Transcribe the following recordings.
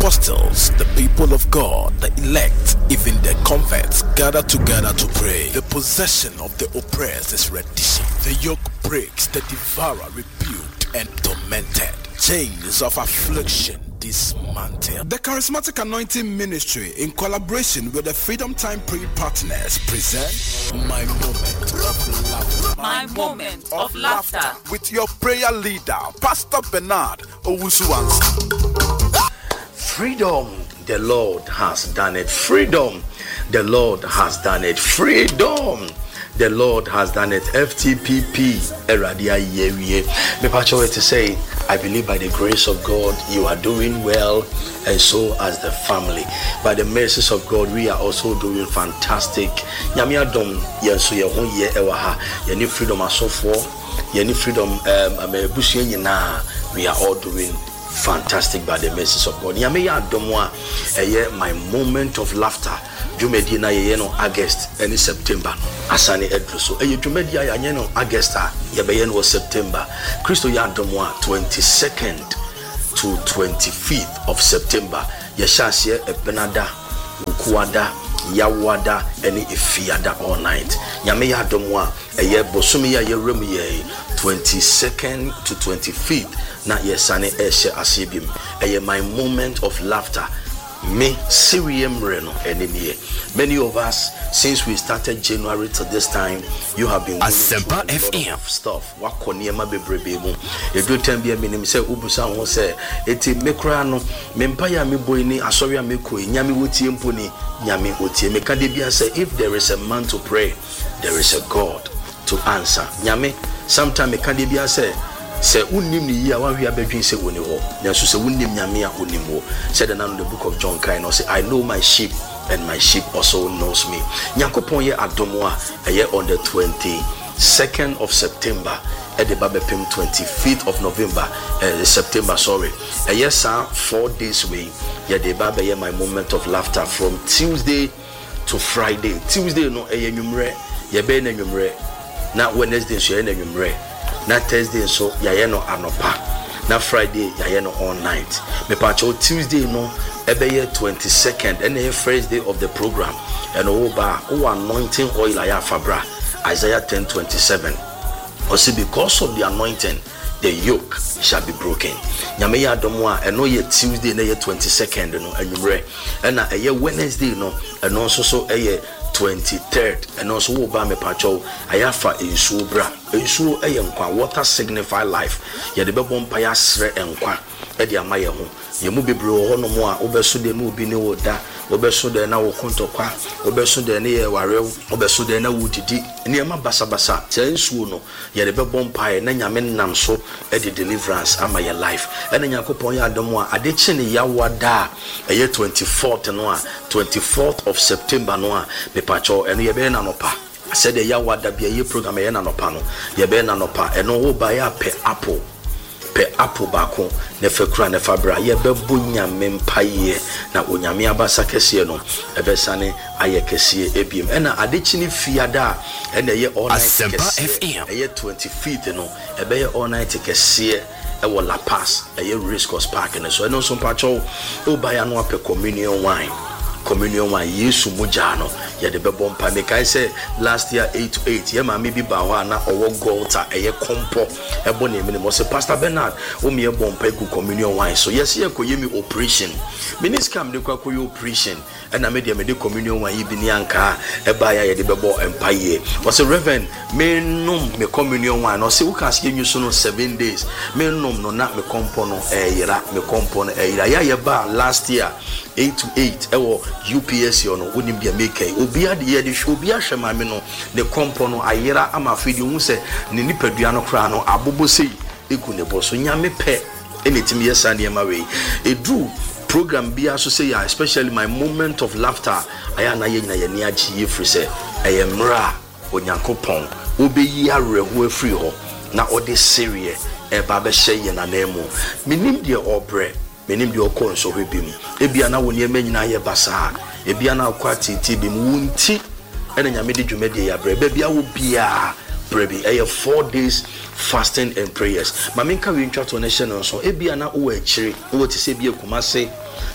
apostles, the people of God, the elect, even the converts gather together to pray. The possession of the oppressed is reddition. The yoke breaks, the devourer rebuked and tormented. Chains of affliction dismantled. The Charismatic Anointing Ministry, in collaboration with the Freedom Time Prayer Partners, present My Moment of Laughter. My Moment of Laughter. With your prayer leader, Pastor Bernard Owusu-Ansah. Freedom, the Lord has done it. Freedom, the Lord has done it. Freedom, the Lord has done it. FTPP, Eradia Yewie. Me pacho to say, I believe by the grace of God, you are doing well, and so as the family. By the mercies of God, we are also doing fantastic. Nyame adom yenso ye ho ye ewa ye ni freedom asofo, ye ni freedom amebusu nyina. We are all doing fantastic by the mercies of God. Nyame ya adom my moment of laughter. Jumedi na ye no August any September asane edro so jumedi ya no August ye be no September Christo ya domwa 22nd to 25th of September ye shase ebenada ukuada yawada any ifiada all night nyame ya domwa bosumi ya ye remu ye 22nd to 25th na ye sane eshe asibim my moment of laughter. Me Syrian Reno enemy. Many of us, since we started January to this time, you have been Asempa FM stuff. Wakoniema bebrebe. Edu tembia minim say ubusa won say eti mekra no mempaya me boyni asori ameko nyame wotie mponi nyame wotie meka de bia say if there is a man to pray, there is a God to answer. Nyame sometime meka de bia say unim ni ya wan hia bedwin se woni ho nso se unim nyame a onim ho said in the book of John kind say I know my sheep and my sheep also knows me. Yakopon ye adomo a on the 22nd of September at the Babepim 25th of November September sorry yes sir 4 days way ye the baba ye my moment of laughter from Tuesday to Friday. Tuesday no enwumre ye be na enwumre na Wednesday so ye na enwumre na Thursday so yaye no anopa na Friday yaye no all night me pacho Tuesday no ebeye 22nd and the first day of the program and oba anointing oil aya fabra Isaiah 10:27 also because of the anointing the yoke shall be broken. Nyame ya domo a eno ye Tuesday na ye 22nd no anwumre na eye Wednesday no eno so eye 23rd and also oba me pacho ayafa ensuo bra ensuo eyenkwa water signify life ye de bebo mpa ya sre enkwa e de amaye ho ye mu bebre ho no mo a obeso de no obi ne woda obeso de na wo kontokwa obeso de ne ye warew obeso de na wudidi ne ma basabasa che ensuo no ye de bebo mpa ye na nyame nam so e de deliverance amaye life e na yakopon ya adom a ade chi ne ya wada eye 24th no a 24th of September no a pacho eno ye be na nopa said ya wada bia ye program ye na nopa no ye be na nopa eno wo ba ya pe apple bako ne fekura ne fabra ye be bunya mempaye na onyame abasa kese no ebesane aye kese ebiem ena adechini fiada ena ye all night kese ye 25th no ebe ye all night kese ewo La Paz ye Race Course Park ne so eno so pacho o ba ya no ape communion wine Yesu mujano ya de bebo mpa me kai say last year 8-8 ye ma me bi ba ho na owo golta eye kompo ebo na emi mo say Pastor Bernard o me ebo mpa ku communion wine so yes ye koye mi operation miniscam de kwa koye operation na me de communion wine bi ni anka e ba ya ye de bebo mpa ye was a reverend me nom me communion wine no say we can see you so no 7 days me nom no na me kompo no yira me kompo no yira ya ye ba last year 8-8 ewo UPS no wonim bia make obi ade ye de obi ahwe ma me no ne kompo no ayera ama fidi hu se ne nipadua no kra no abobo sei eku ne bo so nyame pe enetim yesa ne ma we edu program bia so say especially my moment of laughter aya na ye nyina ye ni agi ye free se eyemra onyankopon obeyi areho afri ho na ode serie e ba be hye ye na nemu minim de obre menim de okon so hwebim ebia na woni emanyina ye basa ebia na akwati ti bim wunti ene nyame de dwumade ya bre bia wo bia brebi 4 days fasting and prayers maminka we ntwa to nation so ebia na wo akire wo ti se bia kumase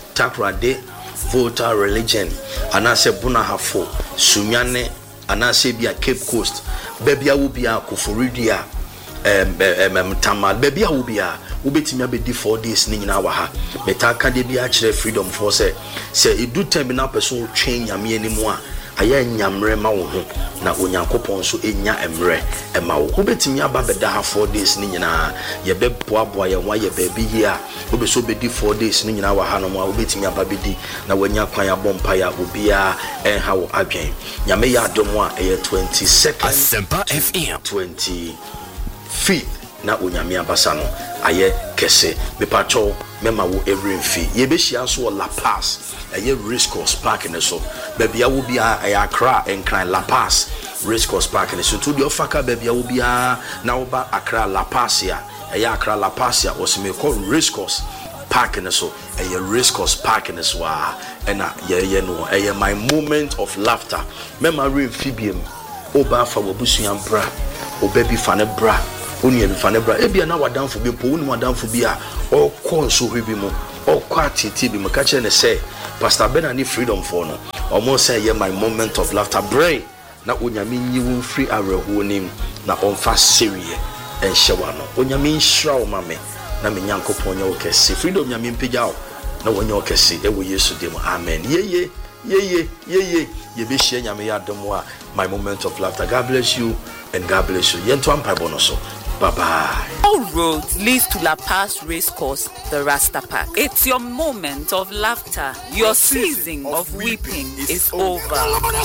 Takrade Volta religion anase Bunahafo Sunyane anase bia Cape Coast bebia wo bia Koforidua Tamal bebia wo bia wobetimi abedi 4 days ni nyina wa ha metaka de bia kire freedom for say edu terminal person twen nyame animu a aya nyamre ma wo ho na onyankopon so enya emre ema wo wobetimi aba beda ha 4 days ni nyina ye beboaboa ye wa ye baabi hi a wobeso bedi 4 days ni nyina wa ha no ma wobetimi aba bedi na wanya kwan ya bompa ya obia enha wo adwen nyame ya adomo a 22nd Asempa FM 25th na onyame abasa no aye kese mepacho mema wo every mfi ye be hia so La Paz aye Race Course Park ne so babia wo bia aye Accra enkran La Paz Race Course Park ne so to the ofaka babia wo bia na wo ba Accra La Paz ya aye Accra La Paz ya osime call Race Course Park ne so aye Race Course Park ne so na ye no aye my moment of laughter mema remfi biem oba fa wo busuan bra obabi fa ne bra oni em fa ne bra ebia na wadanfo bi po oni wadanfo bi a okọ nso hwebi mu okọ atiti bi mu ka che ne say Pastor Benani freedom for no omo say ye my moment of laughter bray na onyame nyi wo free areho nim na onfa serie enhyewa no onyame nhira o mame na me nyankopon nya wo kese freedom nyame mpegya o na wonya wo kese ewo Yesu dem amen ye be share nyame ya dom a my moment of laughter. God bless you and God bless you yento ampa bonoso. Bye-bye. All roads leads to La Paz Race Course, the Rasta Park. It's your moment of laughter. Your season of weeping is over.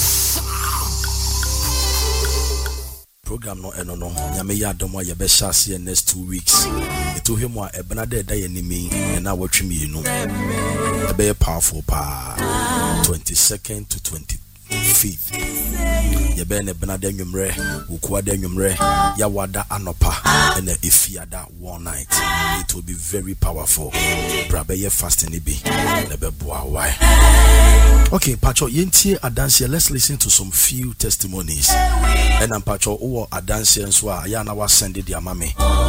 Program no eno nyame ya adomo ye be shase next 2 weeks. Eto hwemu a ebena da da yenimi na watwemi enu. E be powerful pa 22nd to 25th. Ye be ne bena da nwumre, ukwa da nwumre, ya wada anopa and efiada one night. It will be very powerful. Brabe ye fasting bi na be boa why. Okay, Pacho, yentie adanse, let's listen to some few testimonies. And I'm Pacho, adanse and so ya na wa send it their mommy.